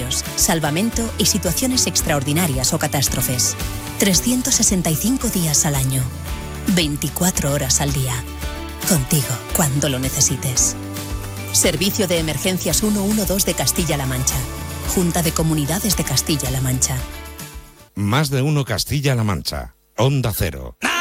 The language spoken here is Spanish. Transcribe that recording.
incendios, salvamento y situaciones extraordinarias o catástrofes. 365 días al año, 24 horas al día. Contigo cuando lo necesites. Servicio de Emergencias 112 de Castilla-La Mancha. Junta de Comunidades de Castilla-La Mancha. Más de uno Castilla-La Mancha. Onda Cero.